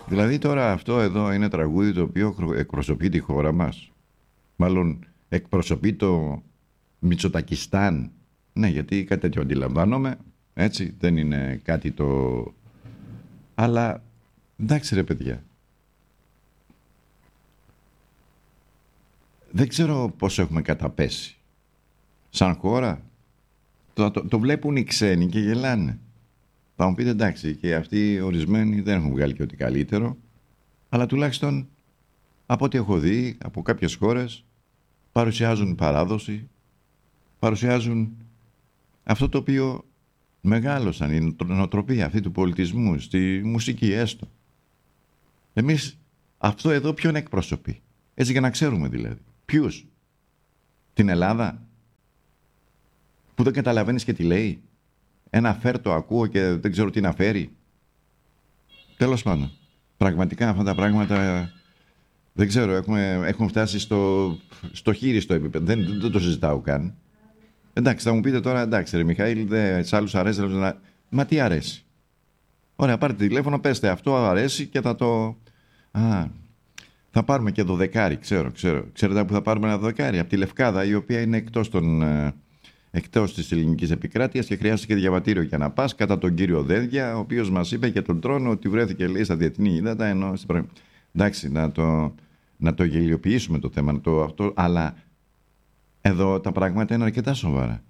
Δηλαδή τώρα αυτό εδώ είναι τραγούδι το οποίο εκπροσωπεί τη χώρα μας. Μάλλον εκπροσωπεί το Μητσοτακιστάν. Ναι, γιατί κάτι τέτοιο αντιλαμβάνομαι. Έτσι, δεν είναι κάτι το... Αλλά, εντάξει ρε παιδιά. Δεν ξέρω πώς έχουμε καταπέσει. Σαν χώρα. Το βλέπουν οι ξένοι και γελάνε. Θα μου πείτε εντάξει, και αυτοί ορισμένοι δεν έχουν βγάλει και ό,τι καλύτερο. Αλλά τουλάχιστον από ό,τι έχω δει από κάποιες χώρες παρουσιάζουν παράδοση, παρουσιάζουν αυτό το οποίο μεγάλωσαν, η νοοτροπία αυτή του πολιτισμού, στη μουσική έστω. Εμείς αυτό εδώ ποιον εκπροσωπεί? Έτσι για να ξέρουμε δηλαδή. Ποιους? Την Ελλάδα που δεν καταλαβαίνεις και τι λέει? Ένα φέρτο ακούω και δεν ξέρω τι να φέρει. Τέλος πάντων. Πραγματικά αυτά τα πράγματα δεν ξέρω, έχουμε φτάσει στο χείριστο επίπεδο. Δεν το συζητάω καν. Εντάξει, θα μου πείτε τώρα, εντάξει ρε Μιχαήλ, σε άλλους αρέσει. Μα τι αρέσει? Ωραία, πάρτε τηλέφωνο, πέστε αυτό αρέσει και θα το... Θα πάρουμε και δωδεκάρι, ξέρω. Ξέρετε που θα πάρουμε ένα δωδεκάρι? Από τη Λευκάδα, η οποία είναι εκτός της ελληνικής επικράτειας και χρειάζεται και διαβατήριο για να πας, κατά τον κύριο Δένδια, ο οποίος μας είπε για τον τρόνο ότι βρέθηκε, λέει, στα διεθνή ύδατα, ενώ... Εντάξει, να το γελιοποιήσουμε το θέμα, αυτό, αλλά εδώ τα πράγματα είναι αρκετά σοβαρά.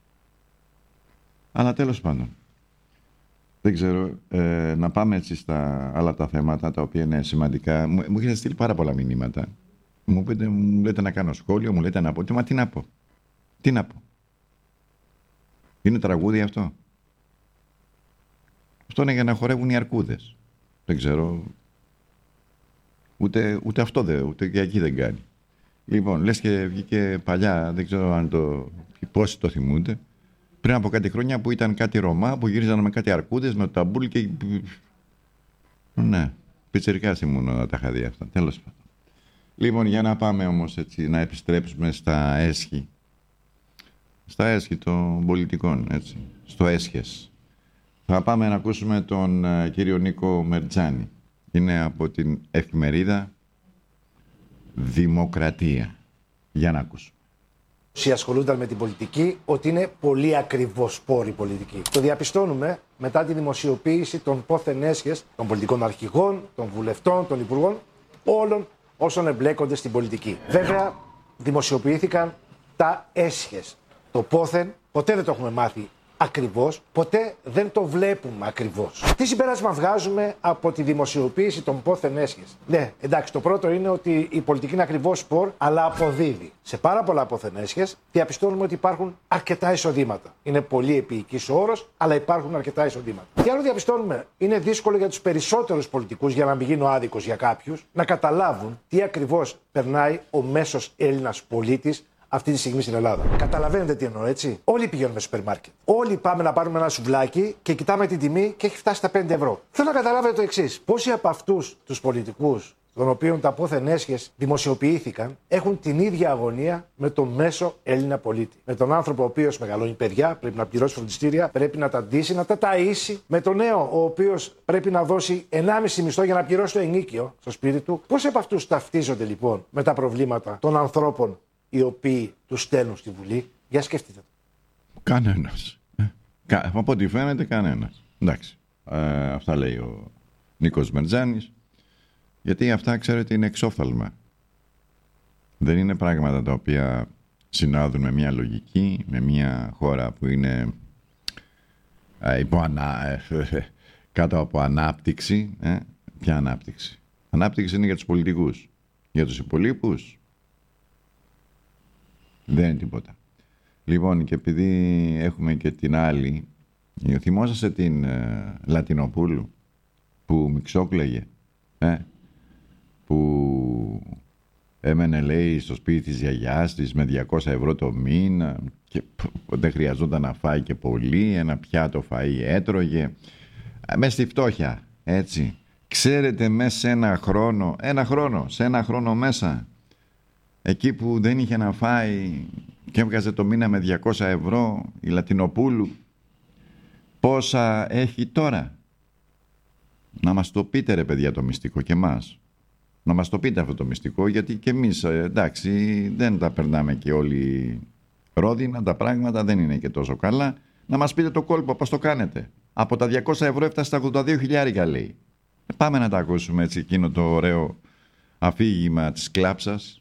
Αλλά τέλος πάντων, δεν ξέρω, να πάμε έτσι στα άλλα τα θέματα, τα οποία είναι σημαντικά. Μου έχετε στείλει πάρα πολλά μηνύματα. Μου λέτε να κάνω σχόλιο, μου λέτε να πω. Μα τι να πω? Τι να πω? Είναι τραγούδι αυτό? Αυτό είναι για να χορεύουν οι αρκούδες. Δεν ξέρω. Ούτε αυτό ούτε και εκεί δεν κάνει. Λοιπόν, λες και βγήκε παλιά, δεν ξέρω αν πόσοι το θυμούνται, πριν από κάτι χρόνια που ήταν κάτι Ρωμά που γύριζαν με κάτι αρκούδες, με το ταμπούλ και... Ναι, πιτσιρικάς ήμουν όταν τα είχα δει αυτά. Τέλος πάντων. Λοιπόν, για να πάμε όμως έτσι, να επιστρέψουμε στα έσχη. Στα έσχη των πολιτικών, έτσι. Στο έσχες. Θα πάμε να ακούσουμε τον κύριο Νίκο Μερτζάνη. Είναι από την εφημερίδα Δημοκρατία. Για να ακούσουμε. Όσοι ασχολούνταν με την πολιτική, ότι είναι πολύ ακριβώς πόρη πολιτική. Το διαπιστώνουμε μετά τη δημοσιοποίηση των πόθεν έσχες των πολιτικών αρχηγών, των βουλευτών, των υπουργών, όλων όσων εμπλέκονται στην πολιτική. Βέβαια, δημοσιοποιήθηκαν τα έσχες. Το πόθεν ποτέ δεν το έχουμε μάθει ακριβώς, ποτέ δεν το βλέπουμε ακριβώς. Τι συμπέρασμα βγάζουμε από τη δημοσιοποίηση των πόθεν έσχες? Ναι, εντάξει, το πρώτο είναι ότι η πολιτική είναι ακριβώς σπορ, αλλά αποδίδει. Σε πάρα πολλά πόθεν έσχες διαπιστώνουμε ότι υπάρχουν αρκετά εισοδήματα. Είναι πολύ επίοικης ο όρος, αλλά υπάρχουν αρκετά εισοδήματα. Τι άλλο διαπιστώνουμε? Είναι δύσκολο για τους περισσότερους πολιτικούς, για να μην γίνω άδικος για κάποιους, να καταλάβουν τι ακριβώς περνάει ο μέσος Έλληνας πολίτης αυτή τη στιγμή στην Ελλάδα. Καταλαβαίνετε τι εννοώ, έτσι? Όλοι πηγαίνουμε στο σούπερ μάρκετ. Όλοι πάμε να πάρουμε ένα σουβλάκι και κοιτάμε την τιμή και έχει φτάσει στα 5 ευρώ. Θέλω να καταλάβετε το εξής. Πόσοι από αυτούς τους πολιτικούς, των οποίων τα πόθεν έσχες δημοσιοποιήθηκαν, έχουν την ίδια αγωνία με τον μέσο Έλληνα πολίτη? Με τον άνθρωπο ο οποίος μεγαλώνει παιδιά, πρέπει να πληρώσει φροντιστήρια, πρέπει να τα ντύσει, να τα ταΐσει. Με τον νέο, ο οποίος πρέπει να δώσει 1,5 μισθό για να πληρώσει το ενίκιο στο σπίτι του. Πόσοι από αυτούς ταυτίζονται λοιπόν με τα προβλήματα των ανθρώπων οι οποίοι τους στέλνουν στη Βουλή? Για σκεφτείτε το. Κανένας. Από ό,τι φαίνεται κανένας. Εντάξει. Αυτά λέει ο Νίκος Μερτζάνης. Γιατί αυτά, ξέρετε, είναι εξόφθαλμα. Δεν είναι πράγματα τα οποία συνάδουν με μια λογική, με μια χώρα που είναι κάτω από ανάπτυξη. Ποια ανάπτυξη? Ανάπτυξη είναι για τους πολιτικούς. Για τους υπολείπους δεν είναι τίποτα. Λοιπόν, και επειδή έχουμε και την άλλη, θυμόσαστε την Λατινοπούλου που μιξόκλαιγε, που έμενε, λέει, στο σπίτι της γιαγιάς της με 200 ευρώ το μήνα και δεν χρειαζόταν να φάει και πολύ, ένα πιάτο φαΐ έτρωγε, μες στη φτώχεια, έτσι. Ξέρετε, μέσα σε ένα χρόνο μέσα, εκεί που δεν είχε να φάει και έβγαζε το μήνα με 200 ευρώ η Λατινοπούλου, πόσα έχει τώρα? Να μας το πείτε ρε παιδιά το μυστικό και εμάς. Να μας το πείτε αυτό το μυστικό, γιατί και εμείς εντάξει δεν τα περνάμε και όλοι ρόδινα, τα πράγματα δεν είναι και τόσο καλά. Να μας πείτε το κόλπο πώς το κάνετε. Από τα 200 ευρώ έφτασε στα 82.000 λέει. Πάμε να τα ακούσουμε έτσι εκείνο το ωραίο αφήγημα της κλάψας.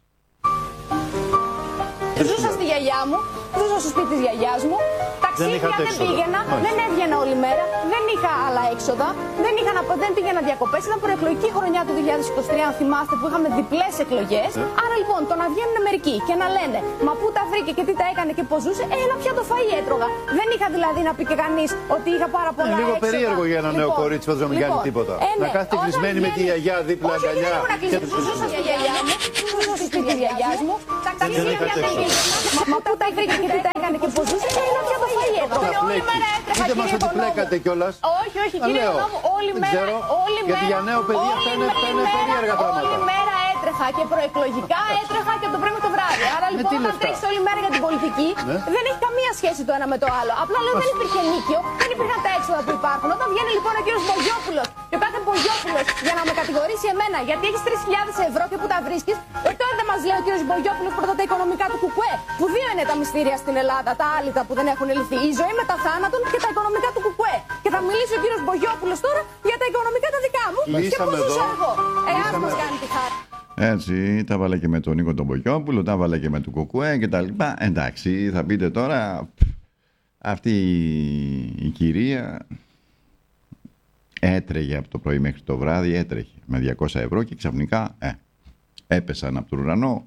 Ζούσα στη γιαγιά μου, ζούσα στο σπίτι της γιαγιάς μου. Ταξίδια δεν πήγαινα, δεν έβγαινα όλη μέρα, δεν είχα άλλα έξοδα, δεν πήγαινα διακοπές. Ήταν προεκλογική χρονιά του 2023, αν θυμάστε, που είχαμε διπλές εκλογές. Άρα λοιπόν το να βγαίνουν μερικοί και να λένε μα πού τα βρήκε και τι τα έκανε και πώς ζούσε, ένα πια το φαΐ έτρωγα. Δεν είχα δηλαδή να πει και κανείς ότι είχα πάρα πολλά έξοδα. Είναι λίγο περίεργο για ένα νέο κορίτσι που δεν μην κάνει τίποτα. Να κάθεται κλεισμένη με τη γιαγιά δίπλα αγκαλιά. Ζούσα στη γιαγιά μου, ζούσα στο σπίτι της γιαγιάς μου. Ταξίδια δεν πήγαινα, μα πού τα βρήκε και τι τα έκανε και πώς ζούσε, ένα πια το φαΐ έτρωγα. Πείτε μας ότι πλέκατε κιόλας. Όχι, κύριε Οικονόμου, όλη μέρα. Γιατί για νέο παιδί αυτά είναι περίεργα πράγματα. Όλη μέρα έτρεχα και προεκλογικά έτρεχα και από το πρωί το βράδυ. Άρα λοιπόν, όταν τρέχεις όλη μέρα για την πολιτική, δεν έχει καμία σχέση το ένα με το άλλο. Απλά λέω δεν υπήρχε νίκιο, δεν υπήρχαν τα έξοδα που υπάρχουν. Όταν βγαίνει λοιπόν ο κύριος Μπογιόπουλος και ο κάθε Μπογιόπουλος για να με κατηγορήσει εμένα γιατί έχεις 3.000 ευρώ και που τα βρίσκεις, τότε δεν μας λέει ο κύριος Μπογιόπουλος πρώτα τα οικονομικά του Κουκουέ. Που δύο είναι τα μυστήρια στην Ελλάδα, τα άλυτα που δεν έχουν λυθεί. Η ζωή με τα θάνατον και τα οικονομικά του Κουκουέ. Και θα μιλήσει ο κύριος Μπογιόπουλος τώρα για τα οικονομικά τα δικά μου και πώς ζούσα εγώ. Ας μας κάνει τη χάρη. Έτσι, τα βάλα και με τον Νίκο τον Μπογιόπουλο, τα βάλα και με τον Κουκουέ και τα λοιπά. Εντάξει, θα πείτε τώρα, αυτή η κυρία έτρεγε από το πρωί μέχρι το βράδυ, έτρεχε με 200 ευρώ και ξαφνικά έπεσαν από τον ουρανό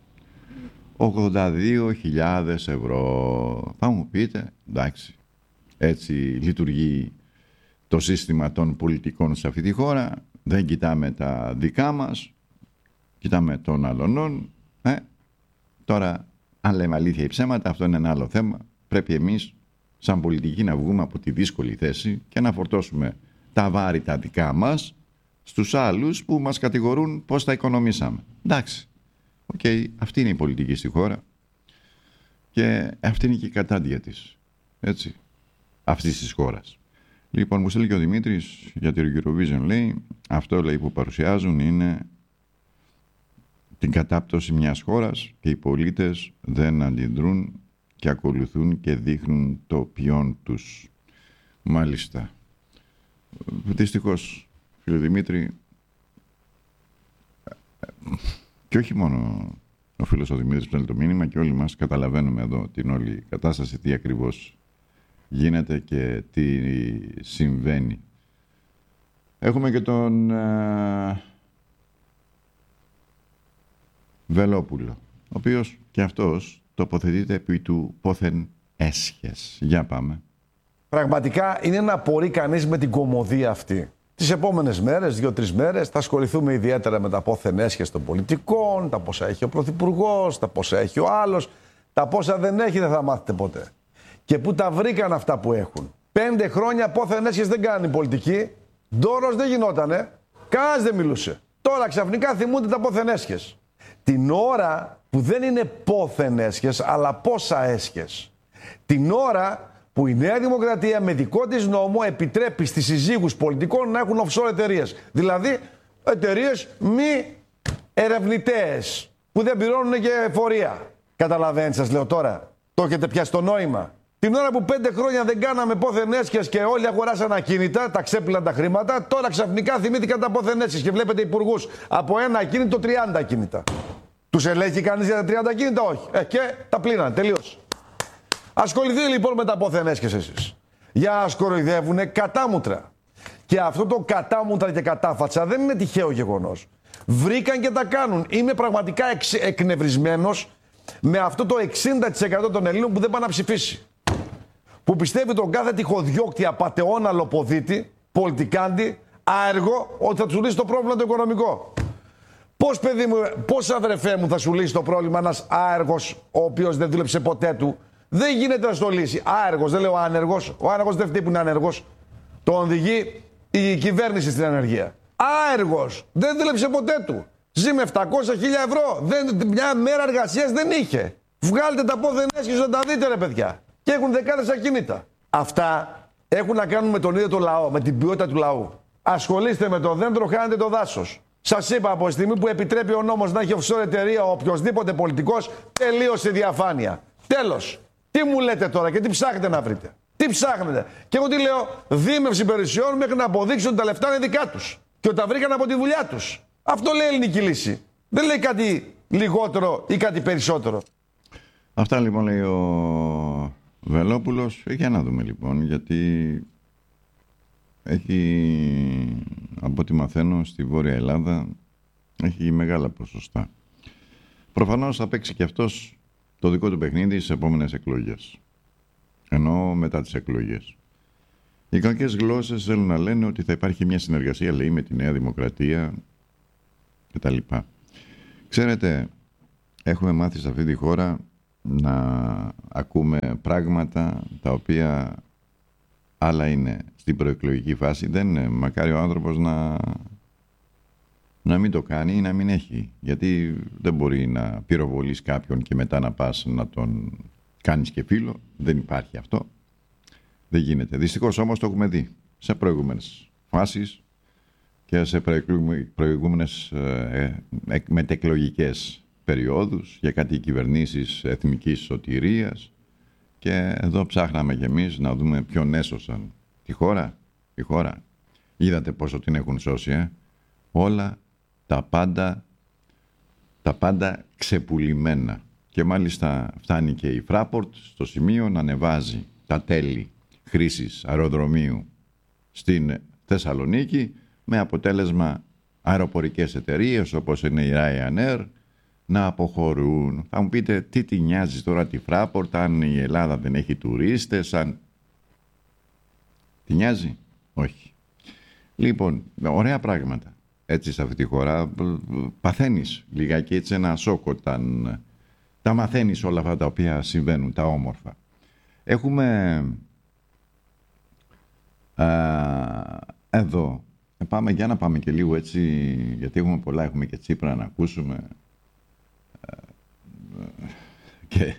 82.000 ευρώ. Θα μου πείτε, εντάξει, έτσι λειτουργεί το σύστημα των πολιτικών σε αυτή τη χώρα. Δεν κοιτάμε τα δικά μας, κοιτάμε των αλλωνών. Τώρα, αν λέμε αλήθεια ή ψέματα, αυτό είναι ένα άλλο θέμα. Πρέπει εμείς, σαν πολιτικοί, να βγούμε από τη δύσκολη θέση και να φορτώσουμε τα βάρη τα δικά μας στους άλλους που μας κατηγορούν πώς τα οικονομήσαμε. Εντάξει, αυτή είναι η πολιτική στη χώρα και αυτή είναι και η κατάντια της, έτσι, αυτής της χώρας. Λοιπόν, μου στέλνει και ο Δημήτρης για την Eurovision, λέει, αυτό λέει που παρουσιάζουν είναι την κατάπτωση μιας χώρας και οι πολίτες δεν αντιδρούν και ακολουθούν και δείχνουν το ποιόν τους. Μάλιστα. Δυστυχώς, φίλε Δημήτρη, και όχι μόνο ο φίλος ο Δημήτρης που το μήνυμα, και όλοι μας καταλαβαίνουμε εδώ την όλη κατάσταση, τι ακριβώς γίνεται και τι συμβαίνει. Έχουμε και τον Βελόπουλο, ο οποίος και αυτός τοποθετείται επί του πόθεν έσχες. Για πάμε. Πραγματικά είναι να απορεί κανείς με την κωμωδία αυτή. Τις επόμενες μέρες, 2-3 μέρες, θα ασχοληθούμε ιδιαίτερα με τα πόθεν έσχες των πολιτικών, τα πόσα έχει ο Πρωθυπουργός, τα πόσα έχει ο άλλος, τα πόσα δεν έχει δεν θα μάθετε ποτέ. Και πού τα βρήκαν αυτά που έχουν. 5 χρόνια πόθεν έσχες δεν κάνει πολιτική, ντόρος δεν γινότανε, κανένας δεν μιλούσε. Τώρα ξαφνικά θυμούνται τα πόθεν έσχες. Την ώρα που δεν είναι πόθεν έσχες, αλλά πόσα έσχες. Την ώρα που η Νέα Δημοκρατία με δικό της νόμο επιτρέπει στις συζύγους πολιτικών να έχουν offshore εταιρείες. Δηλαδή εταιρείες μη ερευνητές που δεν πληρώνουν και εφορία. Καταλαβαίνετε, σας λέω τώρα. Το έχετε πιάσει το νόημα. Την ώρα που 5 χρόνια δεν κάναμε πόθεν έσχες και όλοι αγοράσαν ακίνητα, τα ξέπλυναν τα χρήματα, τώρα ξαφνικά θυμήθηκαν τα πόθεν έσχες και βλέπετε υπουργούς από ένα ακίνητο 30 ακίνητα. Τους ελέγχει κανείς για τα 30 ακίνητα? Όχι. Και τα πλύναν. Τελείως. Ασχοληθεί λοιπόν με τα πόθεν έσχες εσείς. Για να σκοροϊδεύουνε κατάμουτρα. Και αυτό το κατάμουτρα και κατάφατσα δεν είναι τυχαίο γεγονός. Βρήκαν και τα κάνουν. Είμαι πραγματικά εκνευρισμένος με αυτό το 60% των Ελλήνων που δεν πάνε να ψηφίσει. Που πιστεύει τον κάθε τυχοδιώκτη, απατεώνα, λοποδίτη, πολιτικάντη, άεργο, ότι θα του λύσει το πρόβλημα το οικονομικό. Πώς, παιδί μου, πώς αδερφέ μου θα σου λύσει το πρόβλημα ένας άεργος, ο οποίος δεν δούλεψε ποτέ του? Δεν γίνεται να στο λύσει. Άεργος, δεν λέω άνεργος. Ο άνεργος δεν φταίει που είναι άνεργος. Το οδηγεί η κυβέρνηση στην ανεργία. Άεργος, δεν δούλεψε ποτέ του. Ζει με 700.000 ευρώ. Μια μέρα εργασίας δεν είχε. Βγάλτε τα πόθεν έσχες να τα δείτε, ρε παιδιά. Και έχουν δεκάδες ακίνητα. Αυτά έχουν να κάνουν με τον ίδιο το λαό, με την ποιότητα του λαού. Ασχολείστε με το δέντρο, χάνετε το δάσος. Σας είπα, από τη στιγμή που επιτρέπει ο νόμος να έχει offshore εταιρεία ο οποιοσδήποτε πολιτικός, τελείωσε η διαφάνεια. Τέλος. Τι μου λέτε τώρα και τι ψάχνετε να βρείτε? Τι ψάχνετε? Και εγώ τι λέω? Δίμευση περιουσιών μέχρι να αποδείξουν ότι τα λεφτά είναι δικά τους και ότι τα βρήκαν από τη δουλειά τους. Αυτό λέει η ελληνική λύση. Δεν λέει κάτι λιγότερο ή κάτι περισσότερο. Αυτά λοιπόν λέει ο Βελόπουλος. Για να δούμε λοιπόν, γιατί έχει, από ό,τι μαθαίνω, στη Βόρεια Ελλάδα έχει μεγάλα ποσοστά. Προφανώς θα παίξει και αυτός το δικό του παιχνίδι στις επόμενες εκλογές. Ενώ μετά τις εκλογές. Οι κακές γλώσσες θέλουν να λένε ότι θα υπάρχει μια συνεργασία, λέει, με τη Νέα Δημοκρατία κτλ. Ξέρετε, έχουμε μάθει σε αυτή τη χώρα να ακούμε πράγματα τα οποία άλλα είναι στην προεκλογική φάση. Δεν είναι μακάρι ο άνθρωπος να μην το κάνει ή να μην έχει. Γιατί δεν μπορεί να πυροβολείς κάποιον και μετά να πας να τον κάνεις και φίλο. Δεν υπάρχει αυτό. Δεν γίνεται. Δυστυχώς όμως το έχουμε δει σε προηγούμενες φάσεις και σε προηγούμενες μετεκλογικές περιόδους για κάτι κυβερνήσεις εθνικής σωτηρίας, και εδώ ψάχναμε κι εμείς να δούμε ποιον έσωσαν. Τη χώρα. Είδατε πόσο την έχουν σώσει, όλα τα πάντα ξεπουλημένα. Και μάλιστα φτάνει και η Fraport στο σημείο να ανεβάζει τα τέλη χρήσης αεροδρομίου στην Θεσσαλονίκη, με αποτέλεσμα αεροπορικές εταιρείες όπως είναι η Ryanair να αποχωρούν. Θα μου πείτε, τι τη νοιάζει τώρα τη Fraport αν η Ελλάδα δεν έχει τουρίστες, αν... Τη νοιάζει? Όχι. Λοιπόν, ωραία πράγματα. Έτσι σε αυτή τη χώρα παθαίνεις λιγάκι έτσι ένα σοκ όταν τα μαθαίνεις όλα αυτά τα οποία συμβαίνουν, τα όμορφα. Έχουμε εδώ, για να πάμε και λίγο έτσι, γιατί έχουμε πολλά, έχουμε και Τσίπρα να ακούσουμε και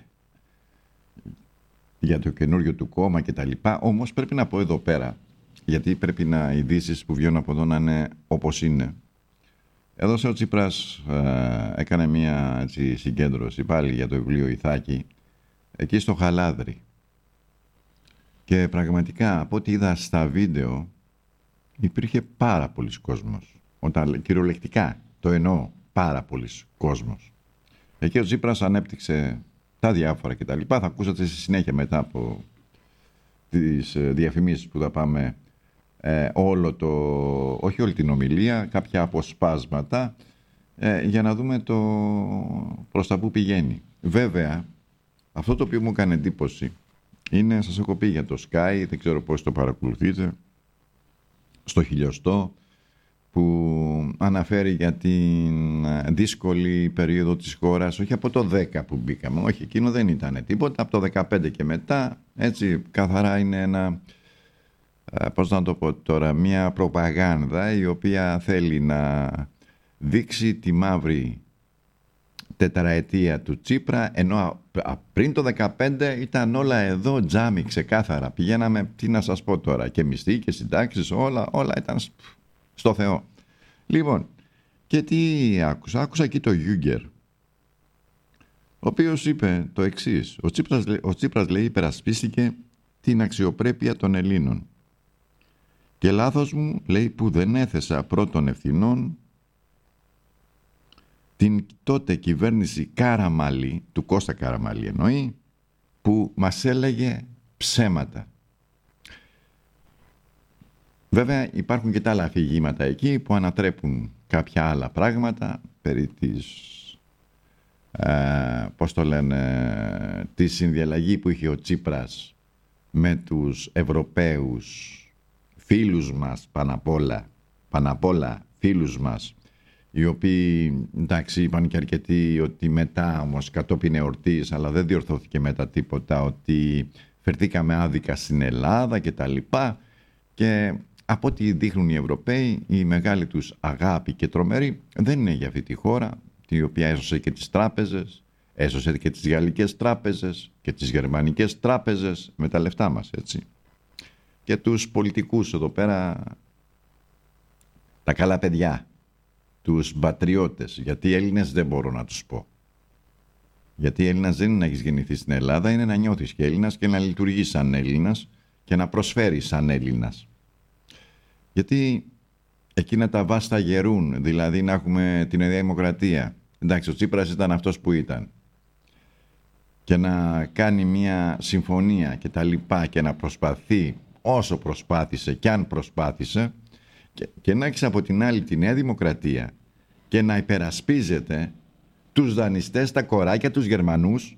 για το καινούριο του κόμμα και τα λοιπά. Όμως πρέπει να πω εδώ πέρα, γιατί πρέπει οι ειδήσεις που βγαίνουν από εδώ να είναι όπως είναι. Έδωσε ο Τσίπρας, έκανε μια έτσι, συγκέντρωση πάλι για το βιβλίο Ιθάκη εκεί στο Χαλάδρι, και πραγματικά από ό,τι είδα στα βίντεο υπήρχε πάρα πολλής κόσμος. Όταν κυριολεκτικά το εννοώ, πάρα πολλής κόσμος. Εκεί ο Τσίπρας ανέπτυξε τα διάφορα και τα λοιπά. Θα ακούσατε στη συνέχεια μετά από τις διαφημίσεις που θα πάμε όχι όλη την ομιλία, κάποια αποσπάσματα για να δούμε προς τα που πηγαίνει. Βέβαια, αυτό το οποίο μου έκανε εντύπωση είναι, σας έχω πει για το Sky, δεν ξέρω πώς το παρακολουθείτε, στο χιλιοστό, που αναφέρει για την δύσκολη περίοδο της χώρας, όχι από το 10 που μπήκαμε, όχι, εκείνο δεν ήταν τίποτα, από το 15 και μετά, έτσι καθαρά είναι ένα, πώς να το πω τώρα, μια προπαγάνδα η οποία θέλει να δείξει τη μαύρη τετραετία του Τσίπρα, ενώ πριν το 15 ήταν όλα εδώ τζάμι ξεκάθαρα. Πηγαίναμε, τι να σας πω τώρα, και μισθοί και συντάξεις, όλα ήταν στο Θεό. Λοιπόν, και τι άκουσα? Άκουσα εκεί το Γιούγκερ, ο οποίος είπε το εξής. Ο Τσίπρας λέει υπερασπίστηκε την αξιοπρέπεια των Ελλήνων. Και λάθος μου, λέει, που δεν έθεσα πρώτων ευθυνών την τότε κυβέρνηση Καραμαλή, του Κώστα Καραμαλή εννοεί, που μας έλεγε ψέματα. Βέβαια υπάρχουν και τα άλλα αφηγήματα εκεί που ανατρέπουν κάποια άλλα πράγματα περί της, τη συνδιαλλαγή που είχε ο Τσίπρας με τους Ευρωπαίους φίλους μας, πάνω απ' όλα φίλους μας, οι οποίοι, εντάξει, είπαν και αρκετοί ότι μετά όμως κατόπιν εορτής, αλλά δεν διορθώθηκε μετά τίποτα, ότι φερθήκαμε άδικα στην Ελλάδα και τα λοιπά. Και από ό,τι δείχνουν οι Ευρωπαίοι, η μεγάλη τους αγάπη και τρομερή δεν είναι για αυτή τη χώρα, η οποία έσωσε και τις τράπεζες, έσωσε και τις γαλλικές τράπεζες και τις γερμανικές τράπεζες με τα λεφτά μας, έτσι. Και τους πολιτικούς εδώ πέρα τα καλά παιδιά, τους πατριώτες, γιατί Έλληνες δεν μπορώ να τους πω. Γιατί Έλληνας δεν είναι να έχεις γεννηθεί στην Ελλάδα, είναι να νιώθεις και Έλληνας και να λειτουργείς σαν Έλληνας και να προσφέρεις σαν Έλληνας. Γιατί εκείνα τα βάστα γερούν, δηλαδή να έχουμε την Νέα Δημοκρατία. Εντάξει, ο Τσίπρας ήταν αυτός που ήταν. Και να κάνει μια συμφωνία και τα λοιπά και να προσπαθεί όσο προσπάθησε και αν προσπάθησε και να έχεις από την άλλη τη Νέα Δημοκρατία και να υπερασπίζεται τους δανειστές, τα κοράκια, τους Γερμανούς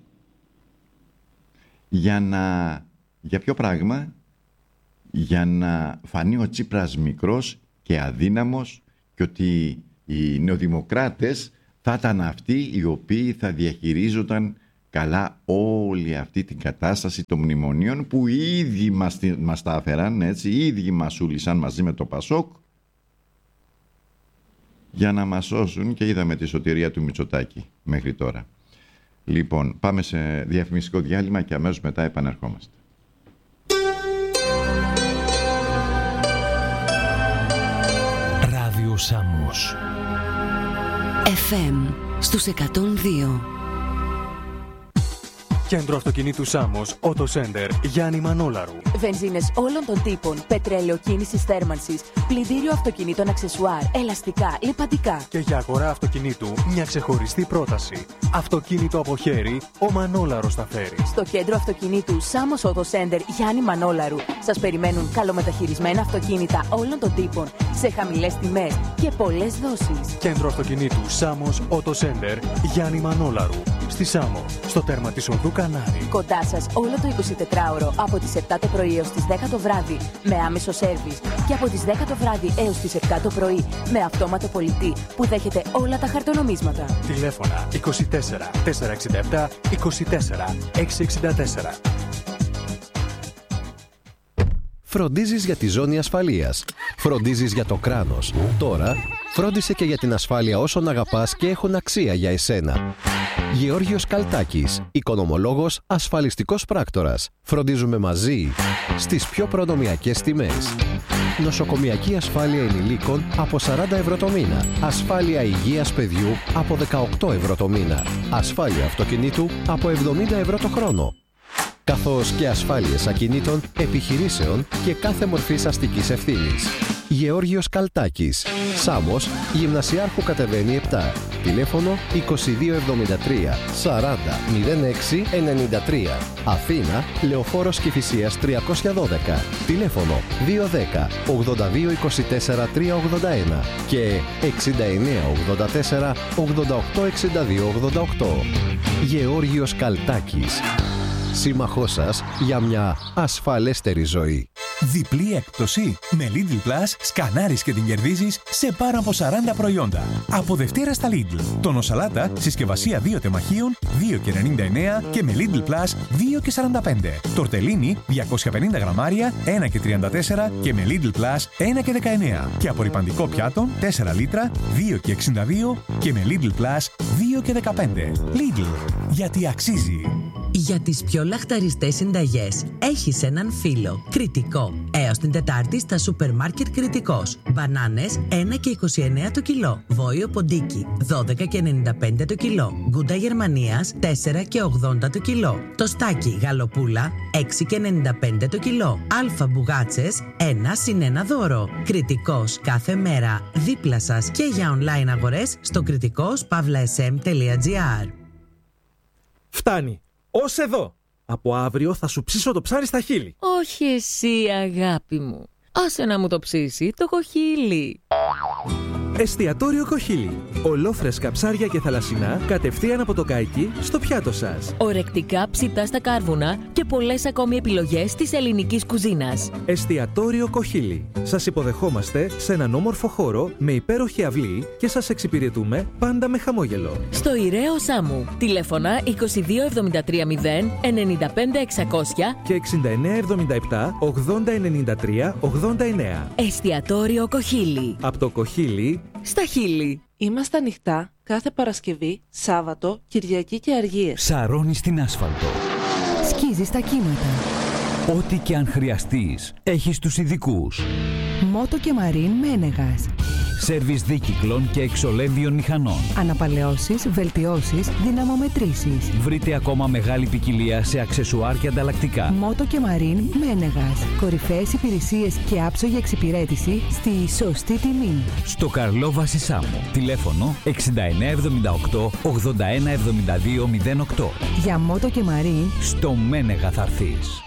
για ποιο πράγμα? Για να φανεί ο Τσίπρας μικρός και αδύναμος και ότι οι νεοδημοκράτες θα ήταν αυτοί οι οποίοι θα διαχειρίζονταν καλά όλη αυτή την κατάσταση των μνημονίων που οι ίδιοι μας τα έφεραν, έτσι, οι ίδιοι μας ούλησαν μαζί με το Πασόκ για να μας σώσουν και είδαμε τη σωτηρία του Μητσοτάκη μέχρι τώρα. Λοιπόν, πάμε σε διαφημιστικό διάλειμμα και αμέσως μετά επανερχόμαστε. Ράδιο Σάμος FM στους 102. Κέντρο αυτοκινήτου Σάμος, Auto Center, Γιάννη Μανόλαρου. Βενζίνες όλων των τύπων, πετρέλαιο κίνησης θέρμανσης, πλυντήριο αυτοκινήτων αξεσουάρ, ελαστικά, λιπαντικά. Και για αγορά αυτοκινήτου, μια ξεχωριστή πρόταση. Αυτοκίνητο από χέρι, ο Μανόλαρος τα φέρει. Στο κέντρο αυτοκινήτου Σάμος Auto Center, Γιάννη Μανόλαρου, σας περιμένουν καλομεταχειρισμένα αυτοκίνητα όλων των τύπων, σε χαμηλές τιμές και πολλές δόσεις. Κέντρο αυτοκινήτου Σάμος Auto Center, Γιάννη Μανόλαρου. Στη Σάμο, στο τέρμα της οδού Κανάρη. Κοντά σας όλο το 24ωρο από τις 7 το πρωί έως τις 10 το βράδυ με άμεσο σέρβις και από τις 10 το βράδυ έως τις 7 το πρωί με αυτόματο πολιτή που δέχεται όλα τα χαρτονομίσματα. Τηλέφωνα 24 467 24 664. Φροντίζεις για τη ζώνη ασφαλείας. Φροντίζεις για το κράνος. Τώρα, φρόντισε και για την ασφάλεια όσων αγαπάς και έχουν αξία για εσένα. Γεώργιος Καλτάκης, οικονομολόγος, ασφαλιστικός πράκτορας. Φροντίζουμε μαζί στις πιο προνομιακές τιμές. Νοσοκομιακή ασφάλεια ενηλίκων από 40 ευρώ το μήνα. Ασφάλεια υγείας παιδιού από 18 ευρώ το μήνα. Ασφάλεια αυτοκινήτου από 70 ευρώ το χρόνο. Καθώς και ασφάλειες ακινήτων, επιχειρήσεων και κάθε μορφής αστικής ευθύνης. Γεώργιος Καλτάκης, Σάμος, Γυμνασιάρχου κατεβαίνει 7. Τηλέφωνο 2273 40 06 93. Αθήνα, Λεωφόρος Κηφισίας 312. Τηλέφωνο 210 82 24 381 και 69 84 88 62 88. Γεώργιος Καλτάκης, σύμμαχός σας για μια ασφαλέστερη ζωή. Διπλή έκπτωση. Με Lidl Plus σκανάρεις και την κερδίζεις σε πάνω από 40 προϊόντα. Από Δευτέρα στα Lidl. Τόνο σαλάτα, συσκευασία 2 τεμαχίων, 2,99 και με Lidl Plus 2,45. Τορτελίνι, 250 γραμμάρια, 1,34 και με Lidl Plus 1,19. Και απορρυπαντικό πιάτο, 4 λίτρα, 2,62 και με Lidl Plus 2,15. Lidl, γιατί αξίζει. Για τις πιο λαχταριστές συνταγές έχεις έναν φίλο. Κρητικό. Έως την Τετάρτη στα σούπερ μάρκετ Κρητικός. Μπανάνες 1,29 το κιλό. Βόηο ποντίκι 12,95 το κιλό. Γκούντα Γερμανίας 4,80 το κιλό. Τοστάκι γαλοπούλα 6,95 το κιλό. Αλφα μπουγάτσες 1 συν 1 δώρο. Κρητικός κάθε μέρα δίπλα σας και για online αγορές στο kritikos.sm.gr. Φτάνει. Ως εδώ. Από αύριο θα σου ψήσω το ψάρι στα χείλη. Όχι εσύ, αγάπη μου. Άσε να μου το ψήσει το κοχύλι. Εστιατόριο Κοχύλι. Ολόφρεσκα ψάρια και θαλασσινά κατευθείαν από το καϊκί στο πιάτο σας. Ορεκτικά ψητά στα κάρβουνα και πολλές ακόμη επιλογές της ελληνικής κουζίνας. Εστιατόριο Κοχύλι. Σας υποδεχόμαστε σε έναν όμορφο χώρο με υπέροχη αυλή και σας εξυπηρετούμε πάντα με χαμόγελο. Στο Ιραίο Σάμου. Τηλέφωνα 22730 95 600 και 6977 8093 89. Εστιατόριο Κοχύλι. Από το Κοχύλι στα χείλη. Είμαστε ανοιχτά κάθε Παρασκευή, Σάββατο, Κυριακή και Αργίες. Σαρώνεις την άσφαλτο. Σκίζεις τα κύματα. Ό,τι και αν χρειαστείς, έχεις τους ειδικούς. Μότο και Μαρίν Μένεγας. Σέρβις δίκυκλων και εξολέμβιων μηχανών. Αναπαλαιώσεις, βελτιώσεις, δυναμομετρήσεις. Βρείτε ακόμα μεγάλη ποικιλία σε αξεσουάρ και ανταλλακτικά. Μότο και Μαρίν Μένεγας. Κορυφαίες υπηρεσίες και άψογη εξυπηρέτηση στη σωστή τιμή. Στο Καρλόβαση Σάμο. Τηλέφωνο 6978 8172 08. Για Μότο και Μαρίν στο Μένεγα θα έρθεις.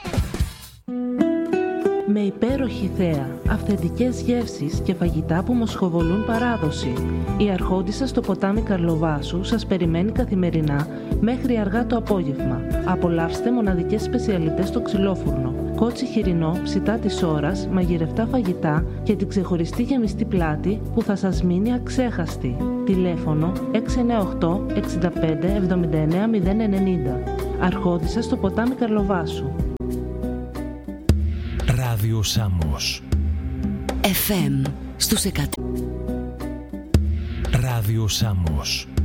Με υπέροχη θέα, αυθεντικές γεύσεις και φαγητά που μοσχοβολούν παράδοση. Η Αρχόντισσα στο ποτάμι Καρλοβάσου σας περιμένει καθημερινά μέχρι αργά το απόγευμα. Απολαύστε μοναδικές σπεσιαλιτές στο ξυλόφουρνο, κότσι χοιρινό, ψητά της ώρας, μαγειρευτά φαγητά και την ξεχωριστή γεμιστή πλάτη που θα σας μείνει αξέχαστη. Τηλέφωνο 698 65 79 090. Αρχόντισσα στο ποτάμι Καρλοβάσου. Ράδιο Σάμος. FM στους 100. Ράδιο Σάμος.